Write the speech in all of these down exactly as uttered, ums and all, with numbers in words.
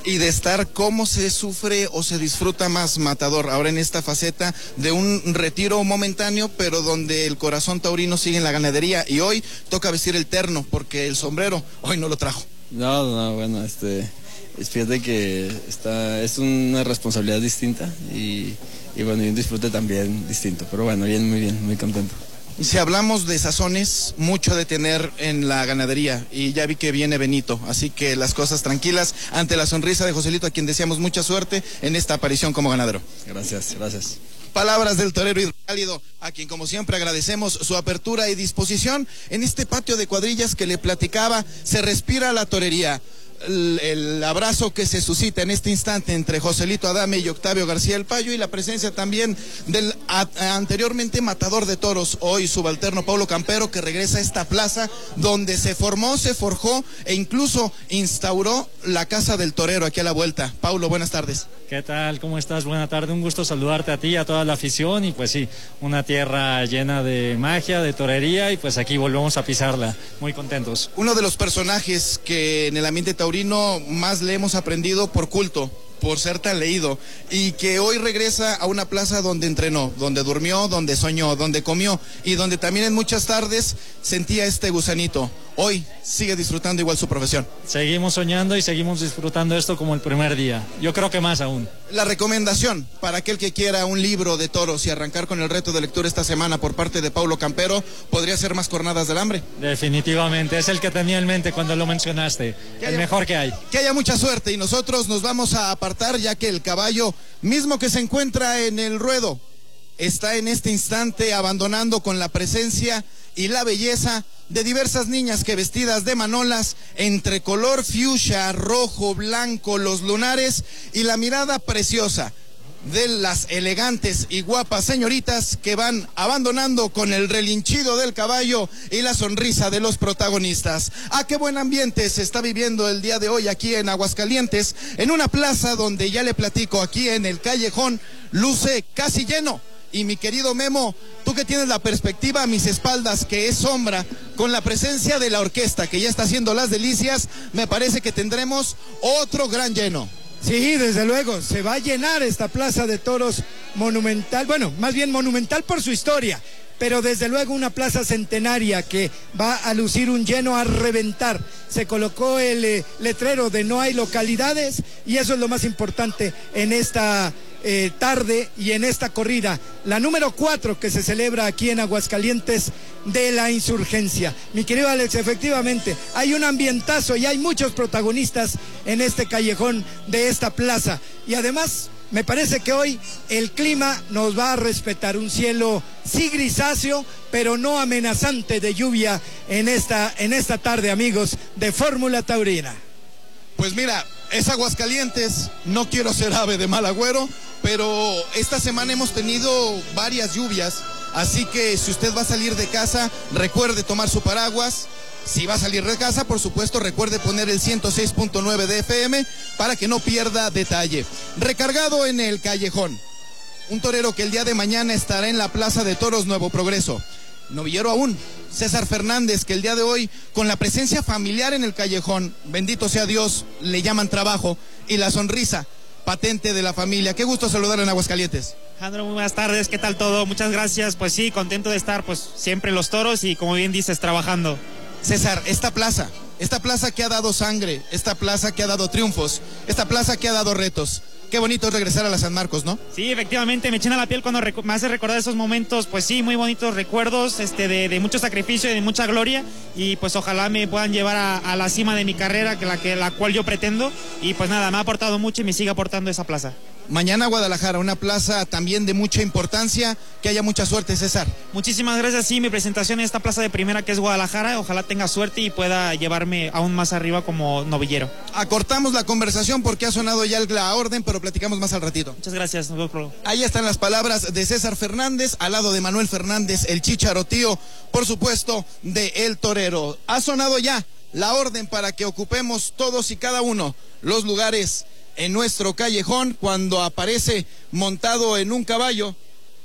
Y de estar, ¿cómo se sufre o se disfruta más Matador ahora en esta faceta de un retiro momentáneo, pero donde el corazón taurino sigue en la ganadería y hoy toca vestir el terno porque el sombrero hoy no lo trajo? No, no, bueno, este, fíjate que está, es una responsabilidad distinta y, y bueno, y un disfrute también distinto, pero bueno, bien, muy bien, muy contento. Si hablamos de sazones, mucho de tener en la ganadería y ya vi que viene Benito, así que las cosas tranquilas ante la sonrisa de Joselito, a quien deseamos mucha suerte en esta aparición como ganadero. Gracias, gracias. Palabras del torero hidrocálido, a quien como siempre agradecemos su apertura y disposición en este patio de cuadrillas que le platicaba. Se respira la torería. El, el abrazo que se suscita en este instante entre Joselito Adame y Octavio García el Payo, y la presencia también del a, anteriormente matador de toros, hoy subalterno Paulo Campero, que regresa a esta plaza donde se formó, se forjó e incluso instauró la Casa del Torero aquí a la vuelta. Paulo, buenas tardes. ¿Qué tal? ¿Cómo estás? Buena tarde, un gusto saludarte a ti y a toda la afición, y pues sí, una tierra llena de magia, de torería, y pues aquí volvemos a pisarla, muy contentos. Uno de los personajes que en el ambiente taurino más le hemos aprendido por culto, por ser tan leído, y que hoy regresa a una plaza donde entrenó, donde durmió, donde soñó, donde comió y donde también en muchas tardes sentía este gusanito. Hoy sigue disfrutando igual su profesión. Seguimos soñando y seguimos disfrutando esto como el primer día. Yo creo que más aún. La recomendación para aquel que quiera un libro de toros y arrancar con el reto de lectura esta semana por parte de Paulo Campero, podría ser Más Cornadas del Hambre. Definitivamente, es el que tenía en mente cuando lo mencionaste. Que el haya, mejor que hay. Que haya mucha suerte, y nosotros nos vamos a apartar, ya que el caballo mismo que se encuentra en el ruedo está en este instante abandonando con la presencia y la belleza de diversas niñas que, vestidas de manolas entre color fuchsia, rojo, blanco, los lunares y la mirada preciosa de las elegantes y guapas señoritas que van abandonando con el relinchido del caballo y la sonrisa de los protagonistas. ¡Ah, qué buen ambiente se está viviendo el día de hoy aquí en Aguascalientes, en una plaza donde, ya le platico, aquí en el callejón luce casi lleno! Y mi querido Memo, tú que tienes la perspectiva a mis espaldas, que es sombra, con la presencia de la orquesta que ya está haciendo las delicias, me parece que tendremos otro gran lleno. Sí, desde luego, se va a llenar esta plaza de toros monumental, bueno, más bien monumental por su historia, pero desde luego una plaza centenaria que va a lucir un lleno a reventar. Se colocó el eh, letrero de no hay localidades, y eso es lo más importante en esta eh, tarde y en esta corrida, la número cuatro que se celebra aquí en Aguascalientes de la Insurgencia. Mi querido Alex, efectivamente, hay un ambientazo y hay muchos protagonistas en este callejón de esta plaza, y además me parece que hoy el clima nos va a respetar. Un cielo sí grisáceo, pero no amenazante de lluvia en esta, en esta tarde, amigos de Fórmula Taurina. Pues mira, es Aguascalientes, no quiero ser ave de mal agüero, pero esta semana hemos tenido varias lluvias, así que si usted va a salir de casa, recuerde tomar su paraguas. Si va a salir de casa, por supuesto, recuerde poner el ciento seis punto nueve de F M para que no pierda detalle. Recargado en el callejón, un torero que el día de mañana estará en la Plaza de Toros Nuevo Progreso. Novillero aún, César Fernández, que el día de hoy, con la presencia familiar en el callejón, bendito sea Dios, le llaman trabajo, y la sonrisa patente de la familia. Qué gusto saludar en Aguascalientes. Alejandro, muy buenas tardes, ¿qué tal todo? Muchas gracias. Pues sí, contento de estar pues siempre en los toros y, como bien dices, trabajando. César, esta plaza, esta plaza que ha dado sangre, esta plaza que ha dado triunfos, esta plaza que ha dado retos. Qué bonito es regresar a la San Marcos, ¿no? Sí, efectivamente, me llena la piel cuando me hace recordar esos momentos, pues sí, muy bonitos recuerdos, este, de, de mucho sacrificio y de mucha gloria, y pues ojalá me puedan llevar a, a la cima de mi carrera, que la, que, la cual yo pretendo, y pues nada, me ha aportado mucho y me sigue aportando esa plaza. Mañana Guadalajara, una plaza también de mucha importancia, que haya mucha suerte, César. Muchísimas gracias, sí, mi presentación en esta plaza de primera que es Guadalajara, ojalá tenga suerte y pueda llevarme aún más arriba como novillero. Acortamos la conversación porque ha sonado ya la orden, pero platicamos más al ratito. Muchas gracias, nos vemos. Ahí están las palabras de César Fernández, al lado de Manuel Fernández, el Chícharo tío, por supuesto, de El Torero. Ha sonado ya la orden para que ocupemos todos y cada uno los lugares en nuestro callejón, cuando aparece montado en un caballo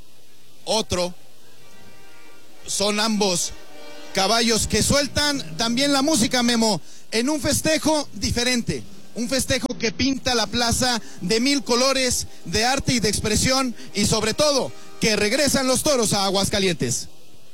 otro. Son ambos caballos que sueltan también la música, Memo, en un festejo diferente, un festejo festejo que pinta la plaza de mil colores, de arte y de expresión, y sobre todo, que regresan los toros a Aguascalientes.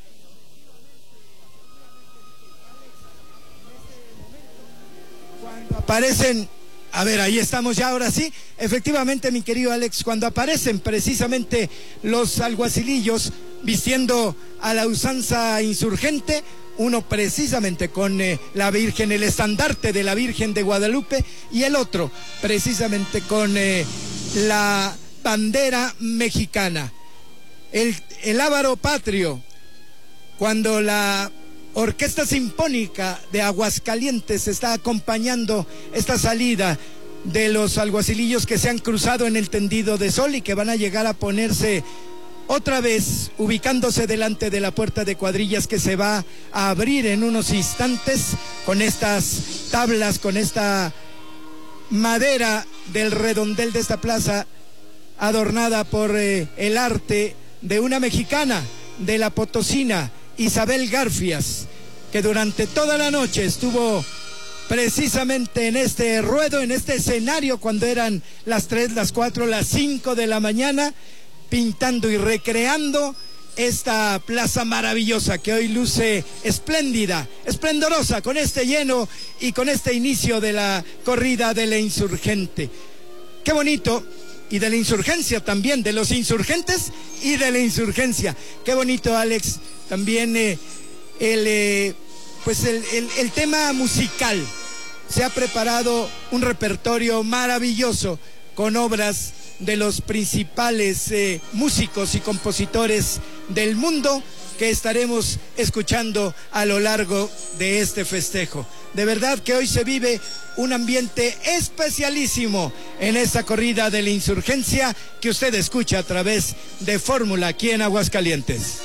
Cuando aparecen, a ver, ahí estamos ya, ahora sí, efectivamente, mi querido Alex, cuando aparecen precisamente los alguacilillos vistiendo a la usanza insurgente, uno precisamente con eh, la Virgen, el estandarte de la Virgen de Guadalupe, y el otro precisamente con eh, la bandera mexicana. El, el ábaro patrio, cuando la Orquesta Sinfónica de Aguascalientes está acompañando esta salida de los alguacilillos que se han cruzado en el tendido de sol y que van a llegar a ponerse otra vez ubicándose delante de la puerta de cuadrillas que se va a abrir en unos instantes con estas tablas, con esta madera del redondel de esta plaza adornada por eh, el arte de una mexicana, de la potosina, Isabel Garfias, que durante toda la noche estuvo precisamente en este ruedo, en este escenario, cuando eran las tres, las cuatro, las cinco de la mañana, pintando y recreando esta plaza maravillosa que hoy luce espléndida, esplendorosa, con este lleno y con este inicio de la corrida de la insurgente. Qué bonito, y de la insurgencia también, de los insurgentes y de la insurgencia. Qué bonito, Alex, también eh, el, eh, pues el, el, el tema musical. Se ha preparado un repertorio maravilloso con obras de los principales eh, músicos y compositores del mundo que estaremos escuchando a lo largo de este festejo. De verdad que hoy se vive un ambiente especialísimo en esta corrida de la insurgencia que usted escucha a través de Fórmula aquí en Aguascalientes.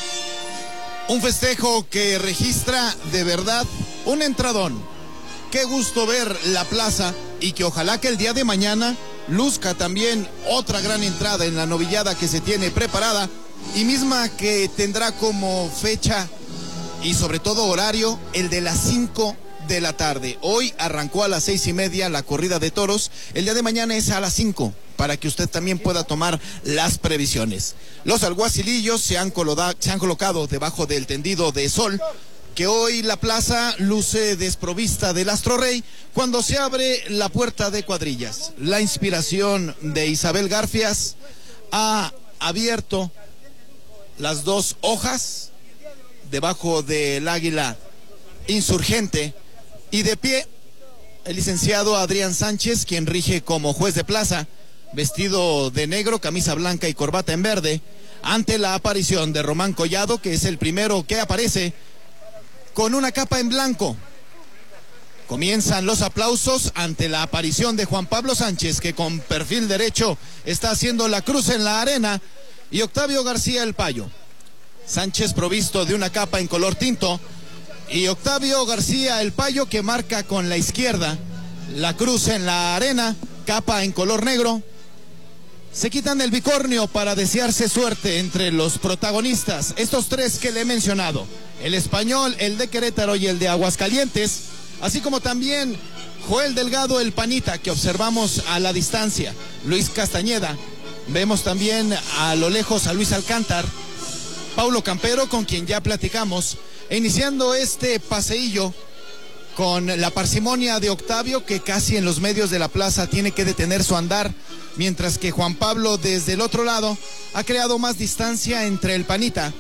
Un festejo que registra de verdad un entradón. Qué gusto ver la plaza y que ojalá que el día de mañana luzca también otra gran entrada en la novillada que se tiene preparada y misma que tendrá como fecha y sobre todo horario el de las cinco de la tarde. Hoy arrancó a las seis y media la corrida de toros, el día de mañana es a las cinco, para que usted también pueda tomar las previsiones. Los alguacilillos se han, se han colocado debajo del tendido de sol, que hoy la plaza luce desprovista del Astro Rey cuando se abre la puerta de cuadrillas. La inspiración de Isabel Garfias ha abierto las dos hojas debajo del águila insurgente y de pie el licenciado Adrián Sánchez, quien rige como juez de plaza, vestido de negro, camisa blanca y corbata en verde, ante la aparición de Román Collado, que es el primero que aparece con una capa en blanco. Comienzan los aplausos ante la aparición de Juan Pablo Sánchez, que con perfil derecho está haciendo la cruz en la arena, y Octavio García el Payo. Sánchez provisto de una capa en color tinto, y Octavio García el Payo que marca con la izquierda la cruz en la arena, capa en color negro. Se quitan el bicornio para desearse suerte entre los protagonistas, estos tres que le he mencionado, el español, el de Querétaro y el de Aguascalientes, así como también Joel Delgado el Panita, que observamos a la distancia, Luis Castañeda, vemos también a lo lejos a Luis Alcántar, Paulo Campero, con quien ya platicamos, e iniciando este paseillo con la parsimonia de Octavio, que casi en los medios de la plaza tiene que detener su andar, mientras que Juan Pablo desde el otro lado ha creado más distancia entre el Panita.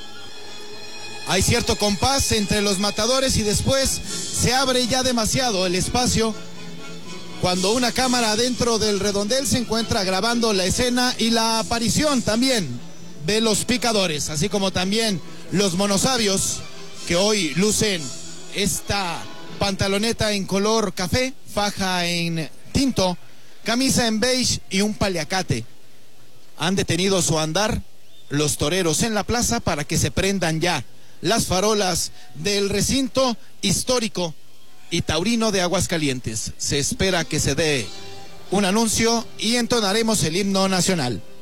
Hay cierto compás entre los matadores y después se abre ya demasiado el espacio cuando una cámara dentro del redondel se encuentra grabando la escena y la aparición también de los picadores, así como también los monosabios que hoy lucen esta pantaloneta en color café, faja en tinto, camisa en beige y un paliacate. Han detenido su andar los toreros en la plaza para que se prendan ya las farolas del recinto histórico y taurino de Aguascalientes. Se espera que se dé un anuncio y entonaremos el himno nacional.